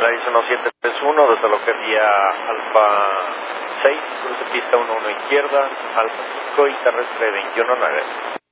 Aviso 1731, desde lo que sería Alfa 6, cruce pista 11 izquierda, Alfa 5 y terrestre 219.